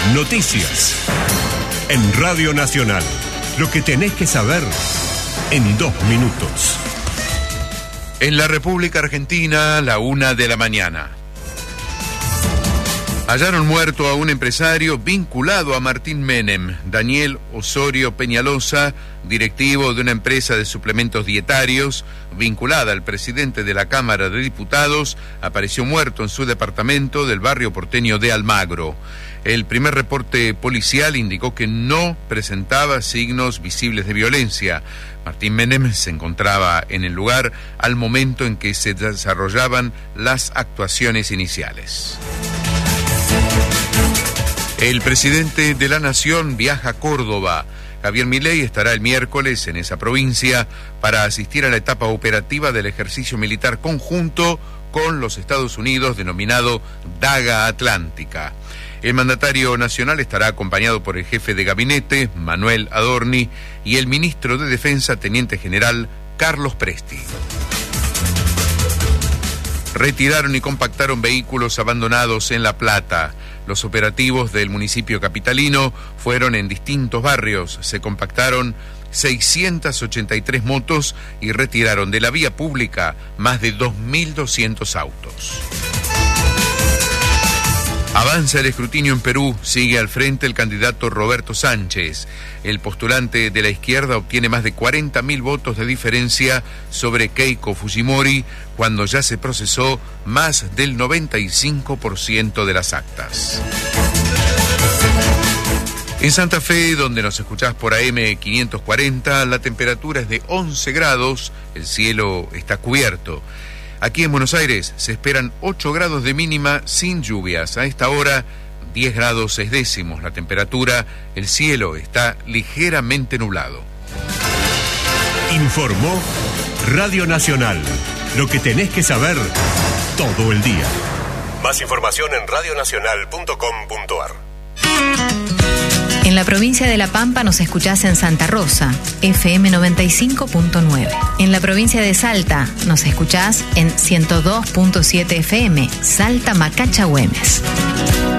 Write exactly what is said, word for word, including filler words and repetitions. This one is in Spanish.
Noticias. En Radio Nacional. Lo que tenés que saber en dos minutos. En la República Argentina, la una de la mañana. Hallaron muerto a un empresario vinculado a Martín Menem, Daniel Osorio Peñalosa, directivo de una empresa de suplementos dietarios, vinculada al presidente de la Cámara de Diputados, apareció muerto en su departamento del barrio porteño de Almagro. El primer reporte policial indicó que no presentaba signos visibles de violencia. Martín Menem se encontraba en el lugar al momento en que se desarrollaban las actuaciones iniciales. El presidente de la Nación viaja a Córdoba. Javier Milei estará el miércoles en esa provincia para asistir a la etapa operativa del ejercicio militar conjunto con los Estados Unidos denominado Daga Atlántica. El mandatario nacional estará acompañado por el jefe de gabinete, Manuel Adorni, y el ministro de Defensa, teniente general Carlos Presti. Retiraron y compactaron vehículos abandonados en La Plata. Los operativos del municipio capitalino fueron en distintos barrios. Se compactaron seiscientas ochenta y tres motos y retiraron de la vía pública más de dos mil doscientos autos. Avanza el escrutinio en Perú, sigue al frente el candidato Roberto Sánchez. El postulante de la izquierda obtiene más de cuarenta mil votos de diferencia sobre Keiko Fujimori, cuando ya se procesó más del noventa y cinco por ciento de las actas. En Santa Fe, donde nos escuchás por A M quinientos cuarenta, la temperatura es de once grados, el cielo está cubierto. Aquí en Buenos Aires se esperan ocho grados de mínima sin lluvias. A esta hora, diez grados seis décimos la temperatura, el cielo está ligeramente nublado. Informó Radio Nacional. Lo que tenés que saber todo el día. Más información en radio nacional punto com punto a r. En la provincia de La Pampa nos escuchás en Santa Rosa, F M noventa y cinco punto nueve. En la provincia de Salta nos escuchás en ciento dos punto siete F M, Salta Macacha Güemes.